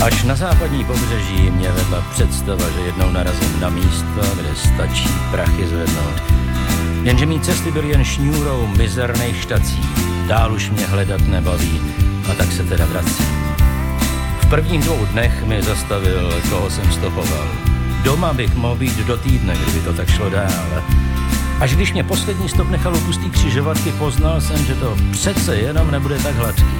Až na západní pobřeží mě vedla představa, že jednou narazím na místo, kde stačí prachy zvednout. Jenže mý cesty byly jen šňůrou mizerných štací. Dál už mě hledat nebaví, a tak se teda vracím. V prvních 2 dnech mi zastavil, koho jsem stopoval. Doma bych mohl být do týdne, kdyby to tak šlo dál. Až když mě poslední stop nechal u pustý křižovatky, poznal jsem, že to přece jenom nebude tak hladký.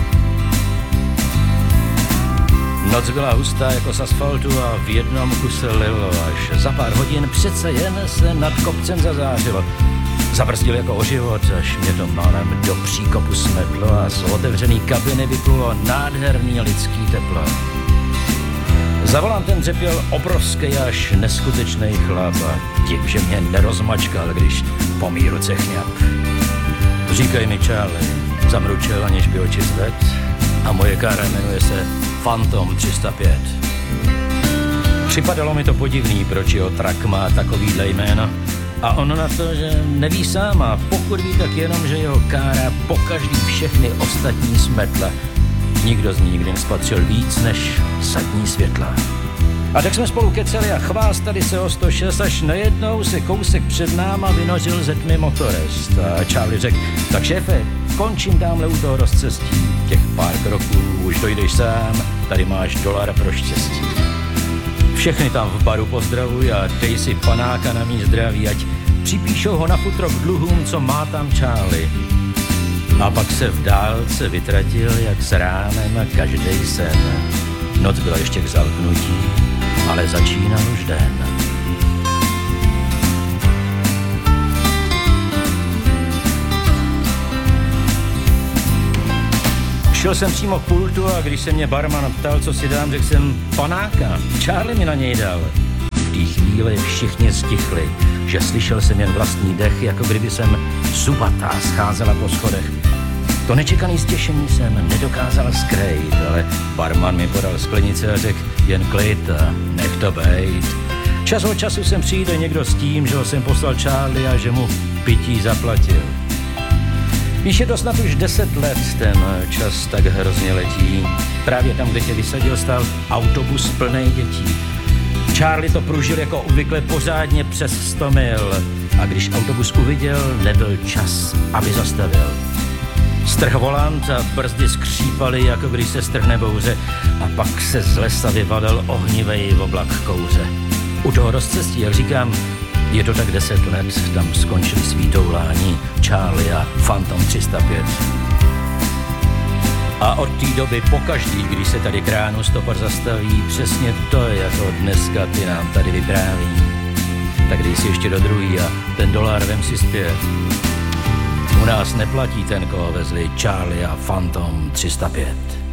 Noc byla hustá jako z asfaltu a v jednom kuse lilo, až za pár hodin přece jen se nad kopcem zazářilo. Zabrzdil jako o život, až mě to málem do příkopu smetlo a z otevřený kabiny vyplulo nádherný lidský teplo. Za volantem dřepěl obrovský až neskutečný chlap a dík, že mě nerozmačkal, když po mý ruce chňap. Říkej mi, Charlie, zamručil, aniž by oči zved, a moje kára jmenuje se Phantom 305. Připadalo mi to podivný, proč jeho trak má takovýhle jméno. A ono na to, že neví sám, a pokud ví, tak jenom, že jeho kára pokaždý všechny ostatní smetla. Nikdo z ní nikdy nespatřil víc než sadní světla. A tak jsme spolu keceli a chvástali se o 106, až najednou se kousek před náma vynořil ze tmy motorist. A Charlie řekl, tak šéfe, končím tamhle u toho rozcestí. Těch pár kroků už dojdeš sám, tady máš $1 pro štěstí. Všechny tam v baru pozdravuj a dej si panáka na mý zdraví, ať připíšou ho na futro k dluhům, co má tam Charlie. A pak se v dálce vytratil jak s ránem každej sen. Noc byla ještě k zalknutí, ale začínal už den. Šel jsem přímo k pultu a když se mě barman ptal, co si dám, řekl jsem panáka. Charlie mi na něj dal. V té chvíli všichni stichli, že slyšel jsem jen vlastní dech, jako kdyby jsem zubatá scházela po schodech. To nečekaný ztěšení jsem nedokázal skrýt, ale barman mi podal sklenice a řekl jen klid a nech to bejt. Čas od času sem přijde někdo s tím, že ho jsem poslal Charlie a že mu pití zaplatil. Víš, je to snad už 10 let, ten čas tak hrozně letí. Právě tam, kde tě vysadil, stál autobus plnej dětí. Charlie to pružil jako obvykle pořádně přes 100 mil. A když autobus uviděl, nebyl čas, aby zastavil. Strh volant a brzdy skřípaly, jako když se strhne bouře. A pak se z lesa vyvalil ohnivej oblak kouře. U toho rozcestí, jak říkám, je to tak 10 let, tam skončili svý toulání Charlie a Phantom 305. A od té doby pokaždý, když se tady k ránu stopar zastaví, přesně to, jako dneska ty nám tady vypráví. Tak dej si ještě do druhý a ten $1 vem si zpět. U nás neplatí ten, koho vezli Charlie a Phantom 305.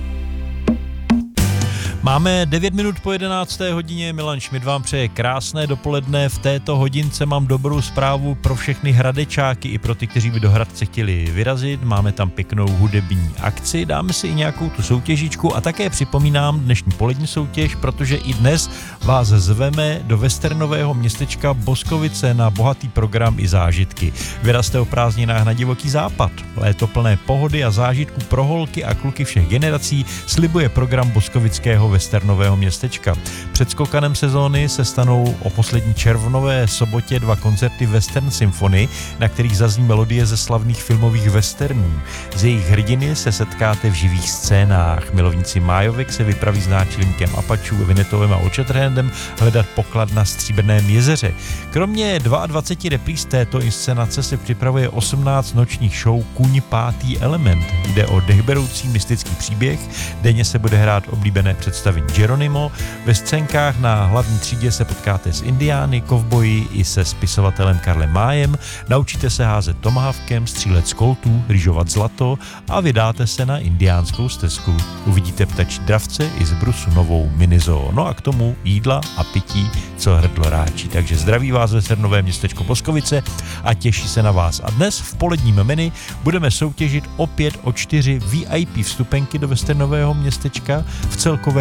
Máme 9 minut po 11. hodině, Milan Šmid vám přeje krásné dopoledne. V této hodince mám dobrou zprávu pro všechny hradečáky i pro ty, kteří by do Hradce chtěli vyrazit. Máme tam pěknou hudební akci, dáme si i nějakou tu soutěžičku a také připomínám dnešní polední soutěž, protože i dnes vás zveme do westernového městečka Boskovice na bohatý program i zážitky. Vyrazte o prázdninách na divoký západ. Léto plné pohody a zážitků pro holky a kluky všech generací slibuje program boskovického westernového městečka. Před skokanem sezóny se stanou o poslední červnové sobotě 2 koncerty Western Symphony, na kterých zazní melodie ze slavných filmových westernů. Z jejich hrdiny se setkáte v živých scénách. Milovníci májovek se vypraví s náčelníkem Apačů, Vinetovem a Očetrhendem hledat poklad na Stříbrném jezeře. Kromě 22 repríz této inscenace se připravuje 18 nočních show Kuň pátý element. Jde o dechberoucí mystický příběh, denně se bude hrát oblíbené představení Geronimo. Ve scénkách na hlavní třídě se potkáte s indiány, kovboji i se spisovatelem Karlem Májem, naučíte se házet tomahawkem, střílet z koltů, rýžovat zlato a vydáte se na indiánskou stezku. Uvidíte ptačí dravce i z brusu novou minizoo. No a k tomu jídla a pití, co hrdlo ráčí. Takže zdraví vás westernové městečko Boskovice a těší se na vás. A dnes v poledním menu budeme soutěžit opět o 4 VIP vstupenky do westernového městečka v celkové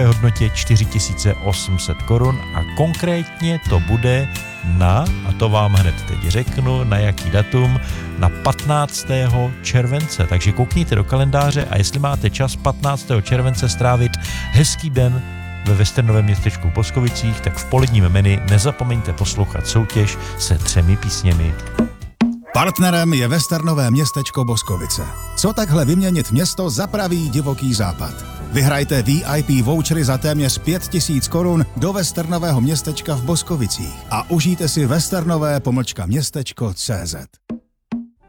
celkové hodnotě 4800 korun a konkrétně to bude a to vám hned teď řeknu, na jaký datum, na 15. července. Takže koukněte do kalendáře a jestli máte čas 15. července strávit hezký den ve westernovém městečku Boskovicích, tak v poledním menu nezapomeňte poslouchat soutěž se 3 písněmi. Partnerem je westernové městečko Boskovice. Co takhle vyměnit město za pravý divoký západ? Vyhrajte VIP vouchery za téměř 5000 korun do westernového městečka v Boskovicích a užijte si westernové-městečko.cz.